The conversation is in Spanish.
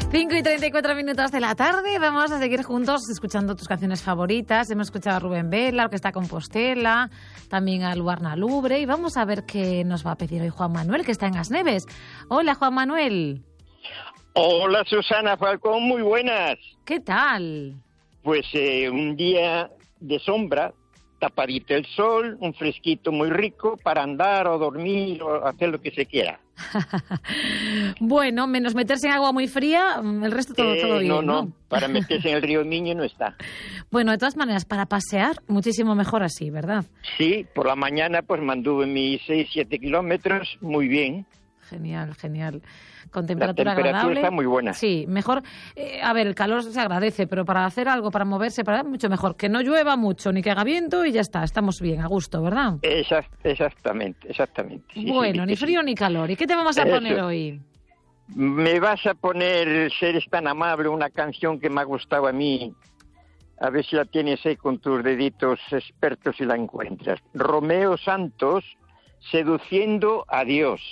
5:34 de la tarde, vamos a seguir juntos escuchando tus canciones favoritas. Hemos escuchado a Rubén Vela, Orquesta Compostela, también a Luarna Lubre, y vamos a ver qué nos va a pedir hoy Juan Manuel, que está en As Neves. Hola, Juan Manuel. Hola, Susana Falcón, muy buenas. ¿Qué tal? Pues un día de sombra, tapadito el sol, un fresquito muy rico para andar o dormir o hacer lo que se quiera. Bueno, menos meterse en agua muy fría, el resto todo bien, No, para meterse en el río Miño no está. Bueno, de todas maneras, para pasear, muchísimo mejor así, ¿verdad? Sí, por la mañana pues mantuve mis 6-7 kilómetros, muy bien. Genial, genial. Con temperatura agradable. La temperatura está muy buena. Sí, mejor. A ver, el calor se agradece, pero para hacer algo, para moverse, mucho mejor. Que no llueva mucho, ni que haga viento y ya está. Estamos bien, a gusto, ¿verdad? Exactamente. Sí, bueno, sí, ni frío ni calor. ¿Y qué te vamos a poner hoy? Me vas a poner, si eres tan amable, una canción que me ha gustado a mí. A ver si la tienes ahí con tus deditos expertos y la encuentras. Romeo Santos, Seduciendo a Dios.